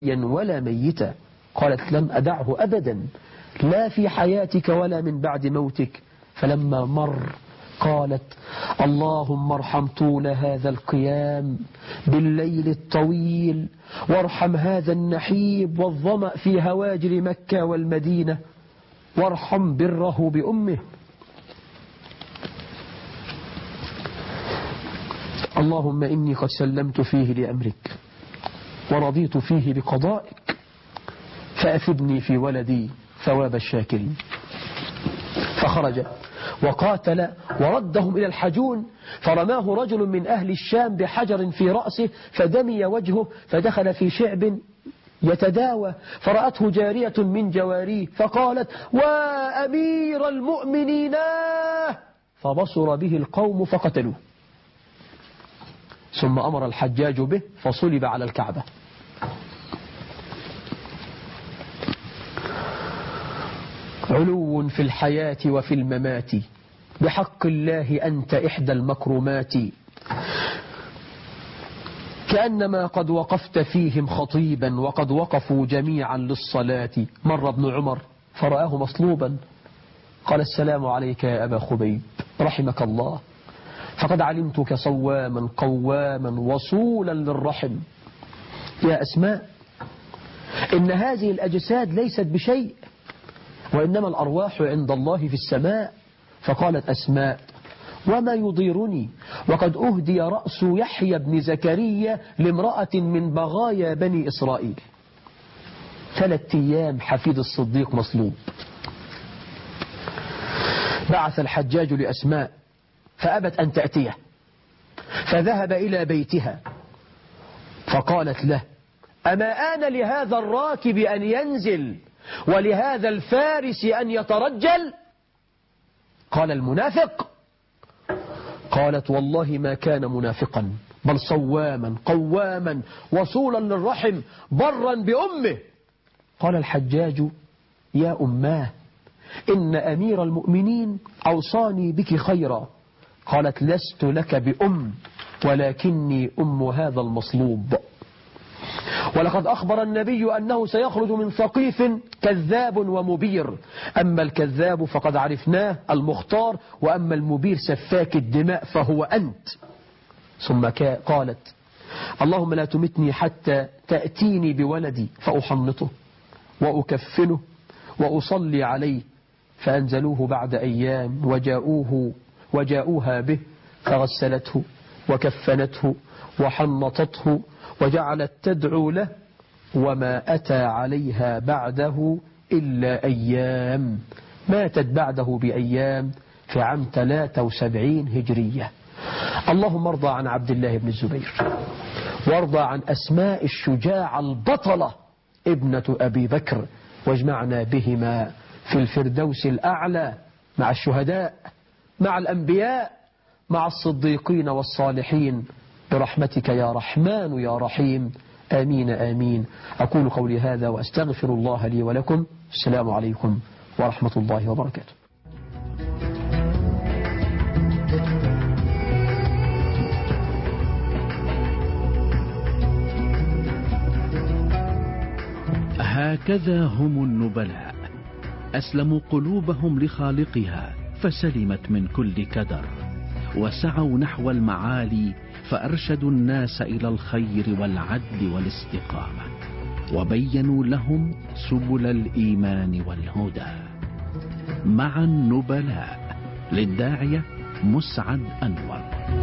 ولا ميتا. قالت لم أدعه أبدا، لا في حياتك ولا من بعد موتك. فلما مر قالت اللهم ارحم طول هذا القيام بالليل الطويل، وارحم هذا النحيب والظمأ في هواجر مكة والمدينة، وارحم بره بأمه. اللهم إني قد سلمت فيه لأمرك ورضيت فيه بقضائك، فأثبني في ولدي ثواب الشاكرين. فخرج وقاتل وردهم إلى الحجون، فرماه رجل من أهل الشام بحجر في رأسه فدمي وجهه، فدخل في شعب يتداوى، فرأته جارية من جواريه فقالت وأمير المؤمنين، فبصر به القوم فقتلوه. ثم أمر الحجاج به فصلب على الكعبة. علو في الحياة وفي الممات، بحق الله أنت إحدى المكرمات، كأنما قد وقفت فيهم خطيبا وقد وقفوا جميعا للصلاة. مر ابن عمر فرآه مصلوبا، قال السلام عليك يا أبا خبيب رحمك الله، فقد علمتك صواما قواما وصولا للرحم. يا أسماء، إن هذه الأجساد ليست بشيء، وإنما الأرواح عند الله في السماء. فقالت أسماء وما يضيرني وقد أهدي رأس يحيى بن زكريا لامرأة من بغايا بني إسرائيل. 3 أيام حفيد الصديق مصلوب. بعث الحجاج لأسماء فأبت أن تأتيه، فذهب إلى بيتها فقالت له أما آن لهذا الراكب أن ينزل ولهذا الفارس أن يترجل؟ قال المنافق. قالت والله ما كان منافقا، بل صواما قواما وصولا للرحم برا بأمه. قال الحجاج يا أماه، إن أمير المؤمنين أوصاني بك خيرا. قالت لست لك بأم، ولكني أم هذا المصلوب. ولقد أخبر النبي أنه سيخرج من ثقيف كذاب ومبير، أما الكذاب فقد عرفناه المختار، وأما المبير سفاك الدماء فهو أنت. ثم قالت اللهم لا تمتني حتى تأتيني بولدي فأحنطه وأكفنه وأصلي عليه. فأنزلوه بعد أيام وجاءوها به فغسلته وكفنته وحنطته وجعلت تدعو له، وما أتى عليها بعده إلا أيام. ماتت بعده بأيام في عام 73 هجرية. اللهم ارضى عن عبد الله بن الزبير، وارضى عن أسماء الشجاعة البطلة ابنة أبي بكر، واجمعنا بهما في الفردوس الأعلى مع الشهداء مع الأنبياء مع الصديقين والصالحين برحمتك يا رحمن يا رحيم. آمين آمين. أقول قولي هذا وأستغفر الله لي ولكم. السلام عليكم ورحمة الله وبركاته. هكذا هم النبلاء، أسلموا قلوبهم لخالقها فسلمت من كل كدر، وسعوا نحو المعالي فأرشدوا الناس إلى الخير والعدل والاستقامة، وبينوا لهم سبل الإيمان والهدى. مع النبلاء، للداعية مسعد أنور.